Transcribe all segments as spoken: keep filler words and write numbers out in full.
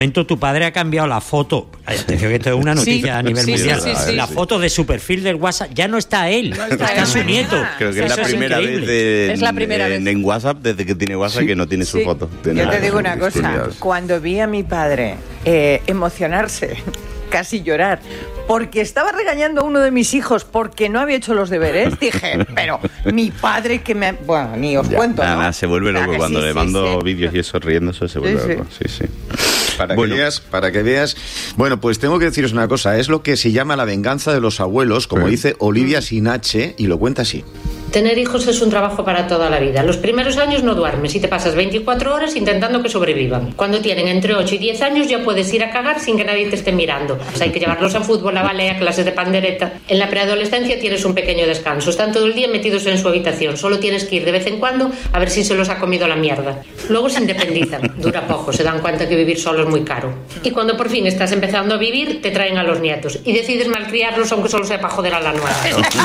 Tu padre ha cambiado la foto. Atención, que esto es una noticia sí, a nivel sí, mundial. Sí, sí, sí, la sí. foto de su perfil del WhatsApp ya no está él, no está, está su nieto. Creo que es la, primera vez de, es la primera en, vez en WhatsApp, desde que tiene WhatsApp, sí. que no tiene su sí. foto. Tiene Yo te digo una cosa, curiosidad. Cuando vi a mi padre eh, emocionarse, casi llorar, porque estaba regañando a uno de mis hijos porque no había hecho los deberes, dije, pero mi padre que me... Bueno, ni os ya, cuento, nada, ¿no? Nada, se vuelve loco. Cuando sí, le sí, mando sí. vídeos y eso riéndose, se vuelve sí, loco. Sí, sí. Para bueno. que veas, para que veas... Bueno, pues tengo que deciros una cosa. Es lo que se llama la venganza de los abuelos, como sí. dice Olivia Sinache, y lo cuenta así. Tener hijos es un trabajo para toda la vida. Los primeros años no duermes y te pasas veinticuatro horas intentando que sobrevivan. Cuando tienen entre ocho y diez años ya puedes ir a cagar sin que nadie te esté mirando. Pues hay que llevarlos a fútbol, a ballet, a clases de pandereta. En la preadolescencia tienes un pequeño descanso. Están todo el día metidos en su habitación. Solo tienes que ir de vez en cuando a ver si se los ha comido la mierda. Luego se independizan. Dura poco. Se dan cuenta que vivir solo es muy caro. Y cuando por fin estás empezando a vivir, te traen a los nietos. Y decides malcriarlos aunque solo sea para joder a la nueva.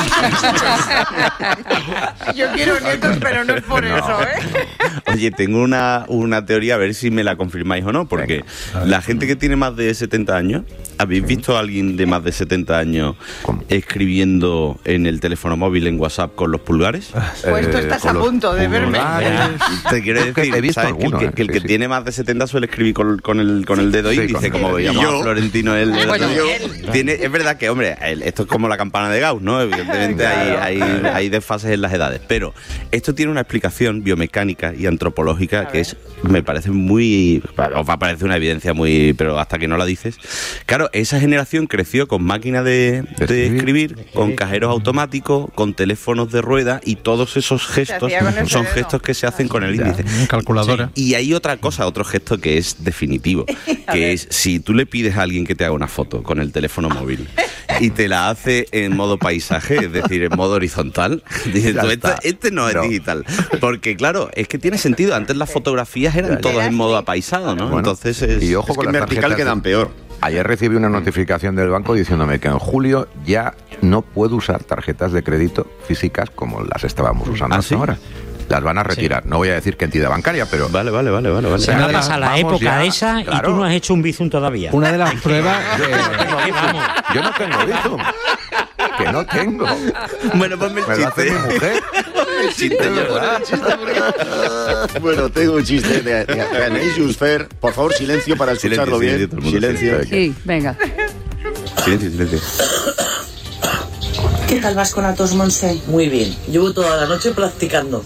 Yo quiero nietos, pero no es por no. eso, ¿eh? Oye, tengo una, una teoría, a ver si me la confirmáis o no, porque Venga, la gente que tiene más de setenta años, ¿habéis sí. visto a alguien de más de setenta años ¿Cómo? escribiendo en el teléfono móvil, en WhatsApp, con los pulgares? Pues tú estás eh, a punto de verme. Te quiero decir, he visto ¿sabes? Alguno, que, eh? que el sí, que sí. tiene más de setenta suele escribir con, con, el, con el dedo índice, sí, como veíamos a Florentino. El, el bueno, tiene, es verdad que, hombre, el, esto es como la campana de Gauss, ¿no? Evidentemente claro. hay, hay, hay desfases en las edades, pero esto tiene una explicación biomecánica y antropológica que es, me parece muy, os va a parecer una evidencia muy, pero hasta que no la dices. Claro, esa generación creció con máquinas de, de escribir, con cajeros automáticos, con teléfonos de rueda, y todos esos gestos son gestos que se hacen con el índice. Calculadora. Sí. Y hay otra cosa, otro gesto que es definitivo, que es si tú le pides a alguien que te haga una foto con el teléfono móvil y te la hace en modo paisaje, es decir, en modo horizontal, dices tú, este, este no es no. digital. Porque claro, es que tiene sentido. Antes las fotografías eran todas en modo apaisado, ¿no? Bueno, entonces es, y ojo es con que las vertical quedan peor. Ayer recibí una notificación del banco diciéndome que en julio ya no puedo usar tarjetas de crédito físicas como las estábamos usando ¿Ah, hasta sí? ahora. Las van a retirar. Sí. No voy a decir qué entidad bancaria, pero... Vale, vale, vale, vale. vale. Se me pasa a la Vamos época ya, esa claro. y tú no has hecho un bizum todavía. Una de las pruebas... que... vamos. Yo no tengo bizum. Que no tengo. Bueno, ponme el me chiste. Me lo hace mi mujer. El chiste, ¿verdad? Bueno, tengo un chiste de, de, de Anaïs Jusfer. Por favor, silencio para escucharlo silencio, bien. Silencio. Silencio. Sí, venga. Silencio, silencio. ¿Qué tal vas con la tos, Monse? Muy bien. Llevo toda la noche practicando.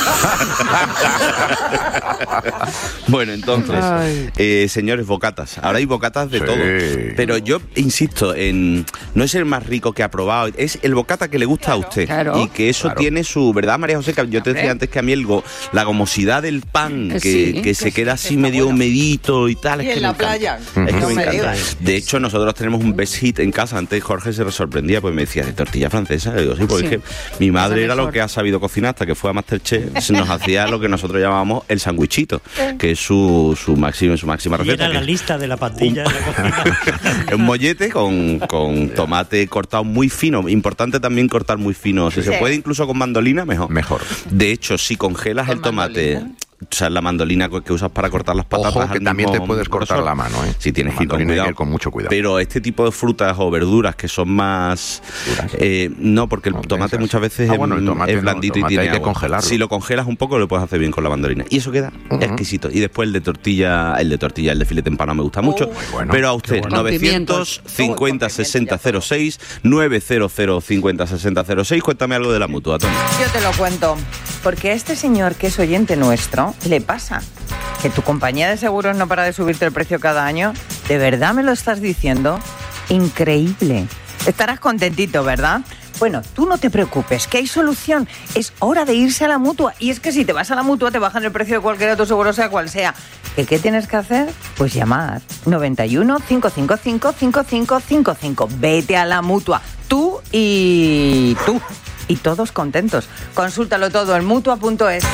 Bueno, entonces, eh, señores, bocatas. Ahora hay bocatas de sí. todo. Pero yo insisto en... No es el más rico que ha probado, es el bocata que le gusta claro, a usted. Claro. Y que eso Claro. tiene su... ¿Verdad, María José? Que yo te decía antes que a mí el go, la gomosidad del pan, que, Sí, que que se sí, queda que así está medio bueno. humedito y tal. Y Es en que la me encanta. playa. Es No que me me encanta. digas. De hecho, nosotros tenemos un best hit en casa. Antes Jorge se sorprendía, pues me decía, ¿de tortilla francesa? Le digo, sí, porque Sí. es que mi madre Esa era lo mejor. que ha sabido cocinar hasta que fue a Masterchef. Se nos hacía lo que nosotros llamábamos el sandwichito, que es su, su, máxima, su máxima Y receta. era la que lista de la pastilla de la cocina. es un mollete con, con tomate cortado muy fino. Importante también cortar muy fino. Si Sí. se puede incluso con mandolina, mejor. Mejor. De hecho, si congelas ¿Con el tomate... mandolina? O sea, la mandolina que usas para cortar las patatas. Ojo, que al también te mismo puedes cortar grosor. la mano, ¿eh? Sí, tienes que ir con Mandolina hay que cuidado. ir con mucho cuidado. Pero este tipo de frutas o verduras que son más... Eh, no, porque el No, tomate densas. muchas veces Ah, es, bueno, el tomate es no, blandito el tomate y tiene hay que agua. congelarlo. Si lo congelas un poco, lo puedes hacer bien con la mandolina. Y eso queda Uh-huh. exquisito. Y después el de tortilla, el de tortilla, el de filete empanado me gusta mucho. bueno, pero a usted, bueno. novecientos cincuenta sesenta cero seis, novecientos cincuenta sesenta cero seis. Cuéntame algo de la Mutua, Tony. Yo te lo cuento. Porque a este señor, que es oyente nuestro, le pasa que tu compañía de seguros no para de subirte el precio cada año. ¿De verdad me lo estás diciendo? Increíble. Estarás contentito, ¿verdad? Bueno, tú no te preocupes, que hay solución. Es hora de irse a la Mutua. Y es que si te vas a la Mutua te bajan el precio de cualquier otro seguro, sea cual sea. ¿Qué, qué tienes que hacer? Pues llamar. noventa y uno, cinco cinco cinco, cinco cinco cinco cinco. Vete a la Mutua. Tú y tú. Y todos contentos. Consúltalo todo en mutua punto es.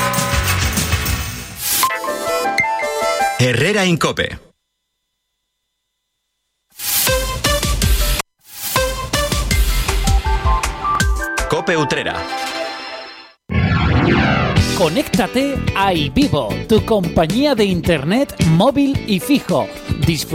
Herrera Incope. Cope Utrera. Conéctate a iVivo, tu compañía de internet móvil y fijo. Disfruta